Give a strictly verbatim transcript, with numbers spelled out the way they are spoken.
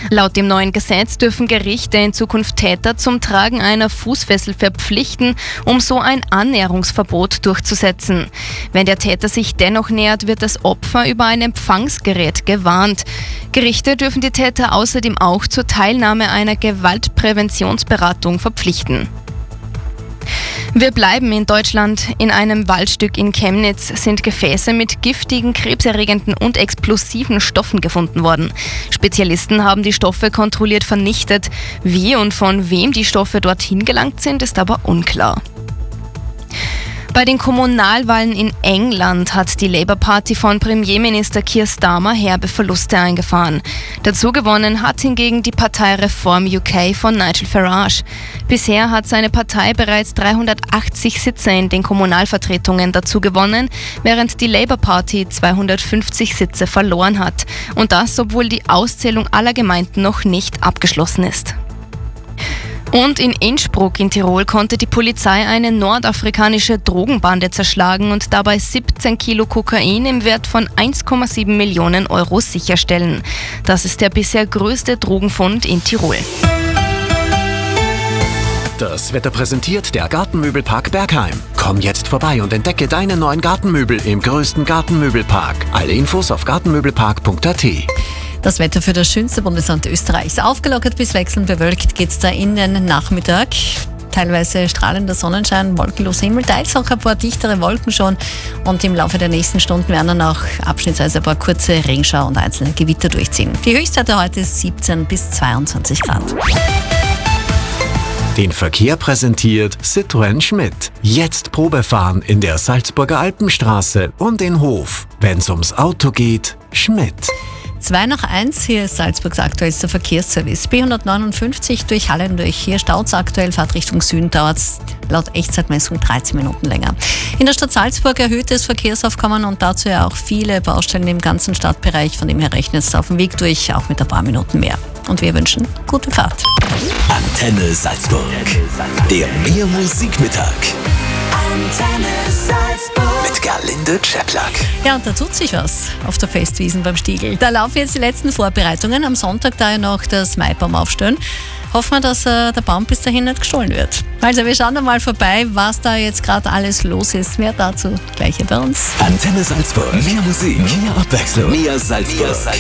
Laut dem neuen Gesetz dürfen Gerichte in Zukunft Täter zum Tragen einer Fußfessel verpflichten, um so ein Annäherungsverbot durchzusetzen. Wenn der Täter sich dennoch nähert, wird das Opfer über ein Empfangsgerät gewarnt. Gerichte dürfen die Täter außerdem auch zur Teilnahme einer Gewaltpräventionsberatung verpflichten. Wir bleiben in Deutschland. In einem Waldstück in Chemnitz sind Gefäße mit giftigen, krebserregenden und explosiven Stoffen gefunden worden. Spezialisten haben die Stoffe kontrolliert vernichtet. Wie und von wem die Stoffe dorthin gelangt sind, ist aber unklar. Bei den Kommunalwahlen in England hat die Labour Party von Premierminister Keir Starmer herbe Verluste eingefahren. Dazu gewonnen hat hingegen die Partei Reform U K von Nigel Farage. Bisher hat seine Partei bereits dreihundertachtzig Sitze in den Kommunalvertretungen dazu gewonnen, während die Labour Party zweihundertfünfzig Sitze verloren hat. Und das, obwohl die Auszählung aller Gemeinden noch nicht abgeschlossen ist. Und in Innsbruck in Tirol konnte die Polizei eine nordafrikanische Drogenbande zerschlagen und dabei siebzehn Kilo Kokain im Wert von eins Komma sieben Millionen Euro sicherstellen. Das ist der bisher größte Drogenfund in Tirol. Das Wetter präsentiert der Gartenmöbelpark Bergheim. Komm jetzt vorbei und entdecke deine neuen Gartenmöbel im größten Gartenmöbelpark. Alle Infos auf gartenmöbelpark punkt a t. Das Wetter für das schönste Bundesland Österreichs. Aufgelockert bis wechselnd bewölkt geht's da in den Nachmittag. Teilweise strahlender Sonnenschein, wolkenloser Himmel, teils auch ein paar dichtere Wolken schon. Und im Laufe der nächsten Stunden werden dann auch abschnittsweise ein paar kurze Regenschauer und einzelne Gewitter durchziehen. Die Höchstwerte heute ist siebzehn bis zweiundzwanzig Grad. Den Verkehr präsentiert Citroën Schmidt. Jetzt Probefahren in der Salzburger Alpenstraße und in Hof. Wenn's ums Auto geht, Schmidt. zwei nach eins, hier ist Salzburgs aktuellster Verkehrsservice. B hundertneunundfünfzig durch Hallen durch. Hier staut's aktuell, Fahrt Richtung Süden dauert's laut Echtzeitmessung dreizehn Minuten länger. In der Stadt Salzburg erhöhtes Verkehrsaufkommen und dazu ja auch viele Baustellen im ganzen Stadtbereich. Von dem her rechnet's auf dem Weg durch, auch mit ein paar Minuten mehr. Und wir wünschen gute Fahrt. Antenne Salzburg. Der Mehr Musikmittag. Antenne Salzburg. Mit Gerlinde Czeplak. Ja, und da tut sich was auf der Festwiesen beim Stiegl. Da laufen jetzt die letzten Vorbereitungen. Am Sonntag da ja noch das Maibaum aufstellen. Hoffen wir, dass äh, der Baum bis dahin nicht gestohlen wird. Also wir schauen da mal vorbei, was da jetzt gerade alles los ist. Mehr dazu gleich hier bei uns. Antenne Salzburg. Mehr Musik, mehr Abwechslung, mehr Salzburg. Mehr Salzburg.